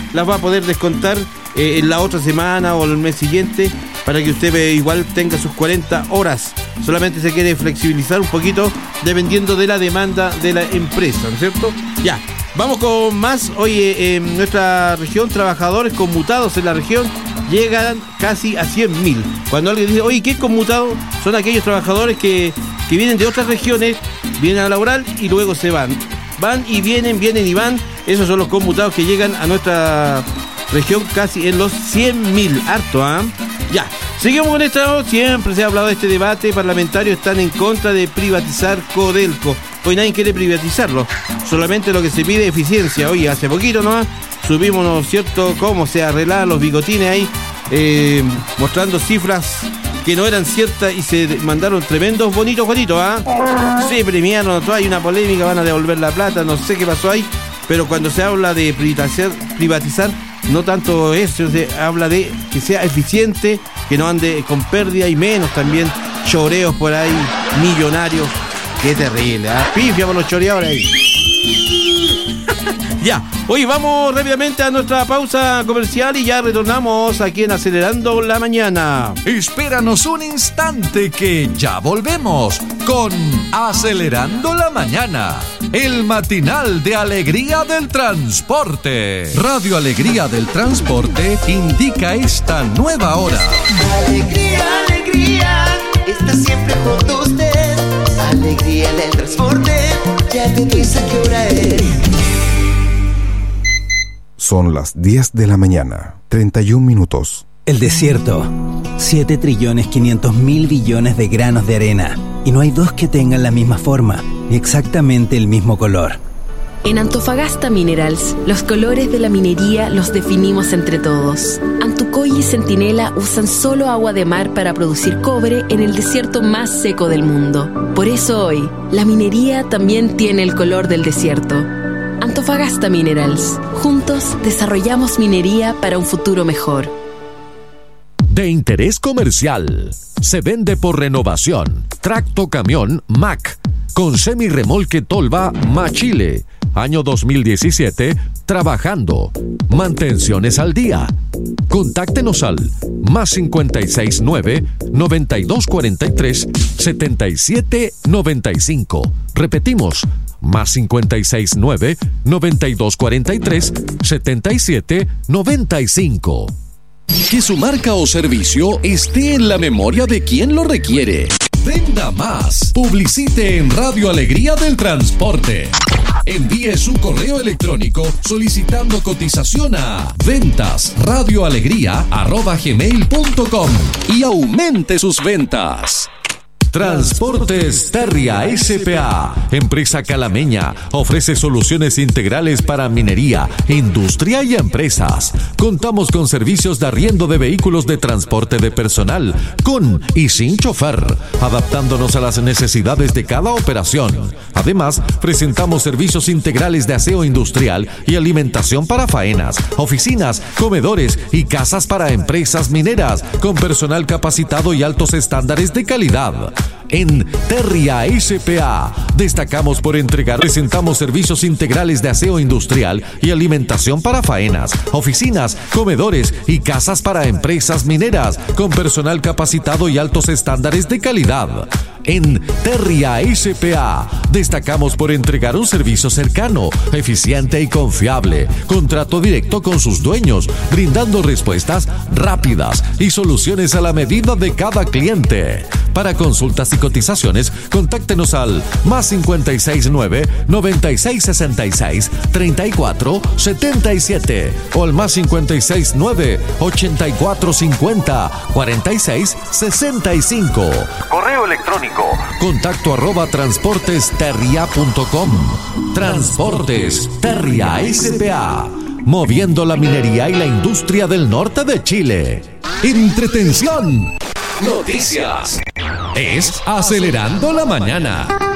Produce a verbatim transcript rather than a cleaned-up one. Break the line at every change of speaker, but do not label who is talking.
las va a poder descontar eh, en la otra semana o el mes siguiente, para que usted eh, igual tenga sus cuarenta horas. Solamente se quiere flexibilizar un poquito dependiendo de la demanda de la empresa, ¿no es cierto? Ya, vamos con más. Oye, eh, en nuestra región, trabajadores conmutados en la región llegan casi a cien mil. Cuando alguien dice, oye, ¿qué es conmutado? Son aquellos trabajadores que, que vienen de otras regiones, vienen a laborar y luego se van. Van y vienen, vienen y van. Esos son los conmutados que llegan a nuestra región casi en los cien mil. Harto, ¿ah? ¿eh? Ya, seguimos con esto. Siempre se ha hablado de este debate. Parlamentarios están en contra de privatizar Codelco. Pues nadie quiere privatizarlo. Solamente lo que se pide es eficiencia. Oye, hace poquito nomás subimos, ¿no es cierto?, cómo se arreglaban los bigotines ahí, eh, mostrando cifras que no eran ciertas y se mandaron tremendos bonitos, bonitos, ¿ah? Se premiaron, hay una polémica, van a devolver la plata, no sé qué pasó ahí, pero cuando se habla de privatizar, privatizar no tanto eso, se habla de que sea eficiente, que no ande con pérdida y menos también choreos por ahí, millonarios. Qué terrible, ¿ah? Pifia por los choreadores ahí. Ya, hoy vamos rápidamente a nuestra pausa comercial y ya retornamos aquí en Acelerando la Mañana.
Espéranos un instante que ya volvemos con Acelerando la Mañana, el matinal de Alegría del Transporte. Radio Alegría del Transporte indica esta nueva hora.
Alegría, alegría, está siempre junto a usted. Alegría del Transporte, ya te dice qué hora es.
Son las diez de la mañana, treinta y un minutos.
El desierto, siete trillones quinientos mil billones de granos de arena. Y no hay dos que tengan la misma forma, ni exactamente el mismo color.
En Antofagasta Minerals, los colores de la minería los definimos entre todos. Antucoy y Centinela usan solo agua de mar para producir cobre en el desierto más seco del mundo. Por eso hoy, la minería también tiene el color del desierto. Antofagasta Minerals. Juntos desarrollamos minería para un futuro mejor.
De interés comercial. Se vende por renovación. Tracto camión Mack. Con semirremolque Tolva Machile. Año dos mil diecisiete. Trabajando. Mantenciones al día. Contáctenos al más cincuenta y seis nueve, noventa y dos cuarenta y tres, setenta y siete noventa y cinco. Repetimos. Más cincuenta y seis nueve, noventa y dos cuarenta y tres, setenta y siete noventa y cinco. Que su marca o servicio esté en la memoria de quien lo requiere. Venda más. Publicite en Radio Alegría del Transporte. Envíe su correo electrónico solicitando cotización a ventas radioalegría arroba gmail punto com y aumente sus ventas. Transportes Terria S P A, empresa calameña, ofrece soluciones integrales para minería, industria y empresas. Contamos con servicios de arriendo de vehículos de transporte de personal, con y sin chofer, adaptándonos a las necesidades de cada operación. Además, presentamos servicios integrales de aseo industrial y alimentación para faenas, oficinas, comedores y casas para empresas mineras, con personal capacitado y altos estándares de calidad. En Terria S P A destacamos por entregar, presentamos servicios integrales de aseo industrial y alimentación para faenas, oficinas, comedores y casas para empresas mineras con personal capacitado y altos estándares de calidad. En Terria S P A destacamos por entregar un servicio cercano, eficiente y confiable, contrato directo con sus dueños, brindando respuestas rápidas y soluciones a la medida de cada cliente. Para consultas y cotizaciones, contáctenos al más cincuenta y seis nueve, noventa y seis sesenta y seis, treinta y cuatro setenta y siete o al más cincuenta y seis nueve, ochenta y cuatro cincuenta, cuarenta y seis sesenta y cinco. Correo electrónico contacto arroba transportesterria punto com. Transportes Terria S P A, moviendo la minería y la industria del norte de Chile. Entretención. Noticias. Es Acelerando la Mañana.